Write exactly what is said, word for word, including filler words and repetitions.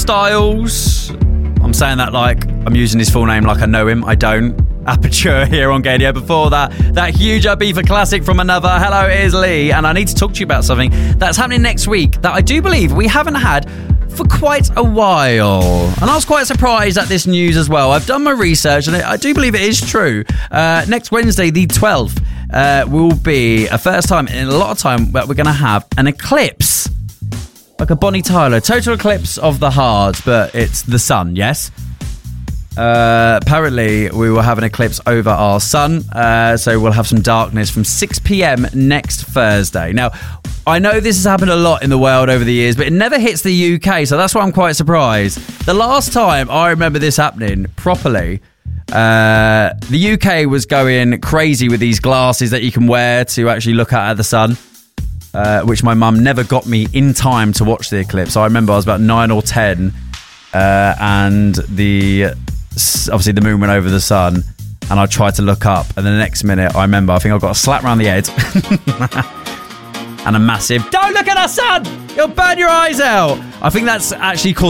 Styles. I'm saying that like I'm using his full name like I know him. I don't. Aperture here on Gaydio. Before that, that huge Ibiza classic from Another. Hello, it is Lee, and I need to talk to you about something that's happening next week that I do believe we haven't had for quite a while. And I was quite surprised at this news as well. I've done my research and I do believe it is true. Uh, next Wednesday, the twelfth, uh, will be a first time in a lot of time that we're going to have an eclipse. Like a Bonnie Tyler. Total eclipse of the heart, but it's the sun, yes? Uh, apparently, we will have an eclipse over our sun, uh, so we'll have some darkness from six p.m. next Thursday. Now, I know this has happened a lot in the world over the years, but it never hits the U K, so that's why I'm quite surprised. The last time I remember this happening properly, uh, the U K was going crazy with these glasses that you can wear to actually look out at the sun, uh, which my mum never got me in time to watch the eclipse. I remember I was about nine or ten, uh, and the... obviously the moon went over the sun and I tried to look up, and then the next minute I remember I think I got a slap around the head and a massive "don't look at the sun, you'll burn your eyes out." I think that's actually caused